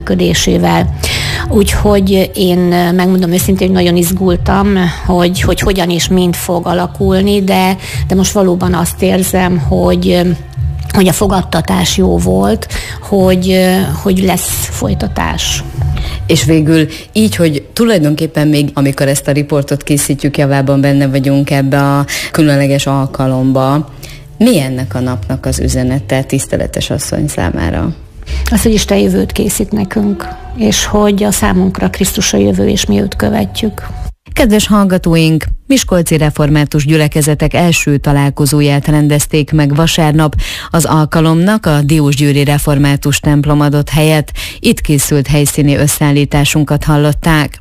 működésével. Úgyhogy én megmondom őszintén, hogy nagyon izgultam, hogy hogyan és mind fog alakulni, de most valóban azt érzem, hogy a fogadtatás jó volt, hogy lesz folytatás. És végül így, hogy tulajdonképpen még amikor ezt a riportot készítjük, javában benne vagyunk ebbe a különleges alkalomba, mi ennek a napnak az üzenete tiszteletes asszony számára? Az, hogy Isten jövőt készít nekünk, és hogy a számunkra Krisztus a jövő, és mi őt követjük. Kedves hallgatóink, miskolci református gyülekezetek első találkozóját rendezték meg vasárnap. Az alkalomnak a Diósgyőri református templom adott helyet. Itt készült helyszíni összeállításunkat hallották.